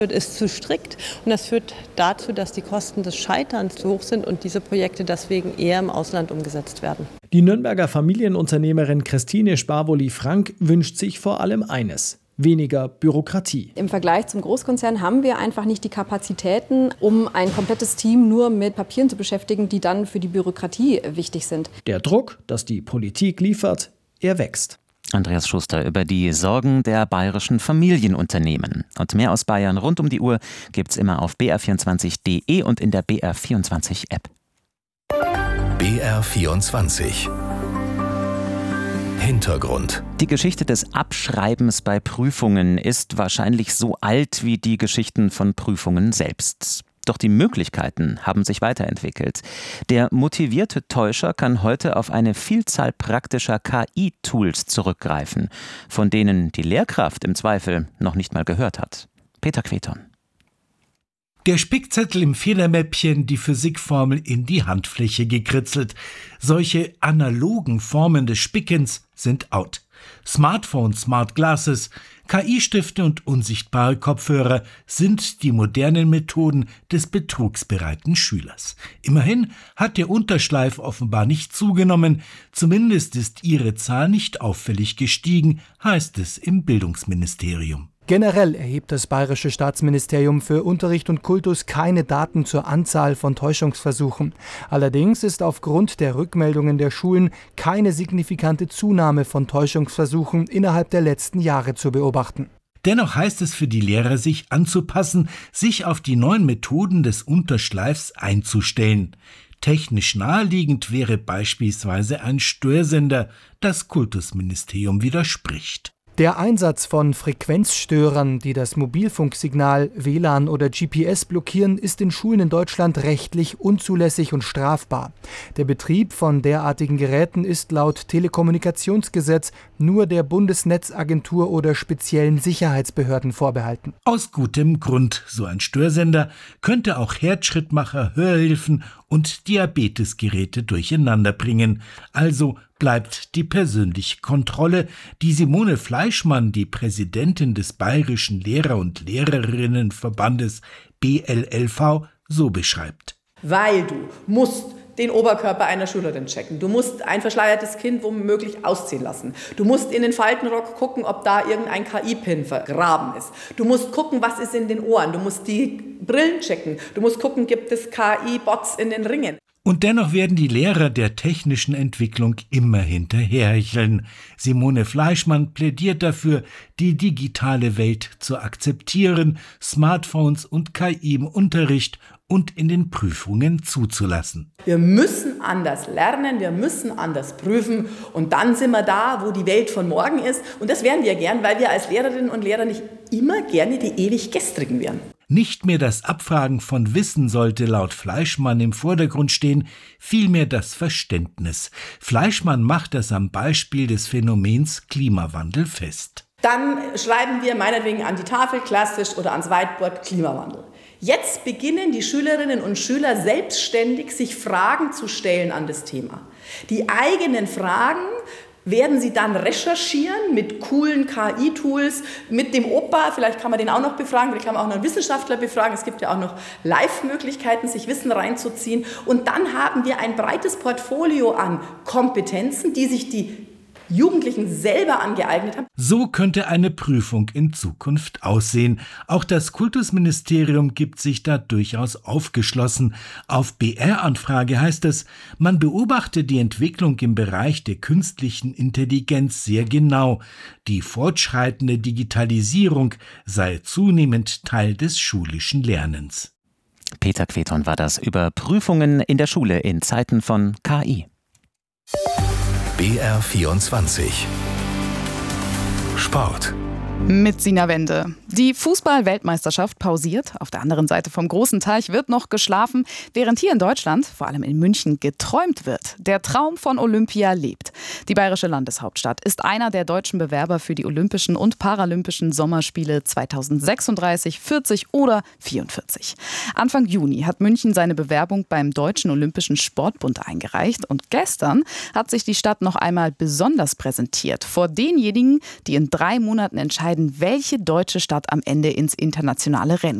Ist zu strikt und das führt dazu, dass die Kosten des Scheiterns zu hoch sind und diese Projekte deswegen eher im Ausland umgesetzt werden. Die Nürnberger Familienunternehmerin Christine Sparvoli-Frank wünscht sich vor allem eines: weniger Bürokratie. Im Vergleich zum Großkonzern haben wir einfach nicht die Kapazitäten, um ein komplettes Team nur mit Papieren zu beschäftigen, die dann für die Bürokratie wichtig sind. Der Druck, dass die Politik liefert, er wächst. Andreas Schuster über die Sorgen der bayerischen Familienunternehmen. Und mehr aus Bayern rund um die Uhr gibt's immer auf br24.de und in der BR24-App. BR24 Hintergrund. Die Geschichte des Abschreibens bei Prüfungen ist wahrscheinlich so alt wie die Geschichten von Prüfungen selbst. Doch die Möglichkeiten haben sich weiterentwickelt. Der motivierte Täuscher kann heute auf eine Vielzahl praktischer KI-Tools zurückgreifen, von denen die Lehrkraft im Zweifel noch nicht mal gehört hat. Peter Queton. Der Spickzettel im Federmäppchen, die Physikformel in die Handfläche gekritzelt. Solche analogen Formen des Spickens sind out. Smartphones, Smart Glasses, KI-Stifte und unsichtbare Kopfhörer sind die modernen Methoden des betrugsbereiten Schülers. Immerhin hat der Unterschleif offenbar nicht zugenommen, zumindest ist ihre Zahl nicht auffällig gestiegen, heißt es im Bildungsministerium. Generell erhebt das Bayerische Staatsministerium für Unterricht und Kultus keine Daten zur Anzahl von Täuschungsversuchen. Allerdings ist aufgrund der Rückmeldungen der Schulen keine signifikante Zunahme von Täuschungsversuchen innerhalb der letzten Jahre zu beobachten. Dennoch heißt es für die Lehrer, sich anzupassen, sich auf die neuen Methoden des Unterschleifs einzustellen. Technisch naheliegend wäre beispielsweise ein Störsender, das Kultusministerium widerspricht. Der Einsatz von Frequenzstörern, die das Mobilfunksignal, WLAN oder GPS blockieren, ist in Schulen in Deutschland rechtlich unzulässig und strafbar. Der Betrieb von derartigen Geräten ist laut Telekommunikationsgesetz nur der Bundesnetzagentur oder speziellen Sicherheitsbehörden vorbehalten. Aus gutem Grund. So ein Störsender könnte auch Herzschrittmacher, Hörhilfen und Diabetesgeräte durcheinander bringen. Also bleibt die persönliche Kontrolle, die Simone Fleischmann, die Präsidentin des Bayerischen Lehrer- und Lehrerinnenverbandes BLLV, so beschreibt. Weil du musst den Oberkörper einer Schülerin checken. Du musst ein verschleiertes Kind womöglich ausziehen lassen. Du musst in den Faltenrock gucken, ob da irgendein KI-Pin vergraben ist. Du musst gucken, was ist in den Ohren. Du musst die Brillen checken. Du musst gucken, gibt es KI-Bots in den Ringen. Und dennoch werden die Lehrer der technischen Entwicklung immer hinterherhecheln. Simone Fleischmann plädiert dafür, die digitale Welt zu akzeptieren, Smartphones und KI im Unterricht und in den Prüfungen zuzulassen. Wir müssen anders lernen, wir müssen anders prüfen und dann sind wir da, wo die Welt von morgen ist. Und das wären wir gern, weil wir als Lehrerinnen und Lehrer nicht immer gerne die ewig Gestrigen wären. Nicht mehr das Abfragen von Wissen sollte laut Fleischmann im Vordergrund stehen, vielmehr das Verständnis. Fleischmann macht das am Beispiel des Phänomens Klimawandel fest. Dann schreiben wir meinetwegen an die Tafel klassisch oder ans Whiteboard Klimawandel. Jetzt beginnen die Schülerinnen und Schüler selbstständig, sich Fragen zu stellen an das Thema. Die eigenen Fragen werden Sie dann recherchieren mit coolen KI-Tools, mit dem Opa, vielleicht kann man den auch noch befragen, vielleicht kann man auch noch einen Wissenschaftler befragen, es gibt ja auch noch Live-Möglichkeiten, sich Wissen reinzuziehen. Und dann haben wir ein breites Portfolio an Kompetenzen, die sich die Jugendlichen selber angeeignet haben. So könnte eine Prüfung in Zukunft aussehen. Auch das Kultusministerium gibt sich da durchaus aufgeschlossen. Auf BR-Anfrage heißt es, man beobachte die Entwicklung im Bereich der künstlichen Intelligenz sehr genau. Die fortschreitende Digitalisierung sei zunehmend Teil des schulischen Lernens. Peter Queton war das über Prüfungen in der Schule in Zeiten von KI. BR24 Sport. Mit Sina Wende. Die Fußball-Weltmeisterschaft pausiert. Auf der anderen Seite vom großen Teich wird noch geschlafen, während hier in Deutschland, vor allem in München, geträumt wird. Der Traum von Olympia lebt. Die bayerische Landeshauptstadt ist einer der deutschen Bewerber für die Olympischen und Paralympischen Sommerspiele 2036, 40 oder 44. Anfang Juni hat München seine Bewerbung beim Deutschen Olympischen Sportbund eingereicht. Und gestern hat sich die Stadt noch einmal besonders präsentiert vor denjenigen, die in 3 Monaten entscheiden, welche deutsche Stadt dort am Ende ins internationale Rennen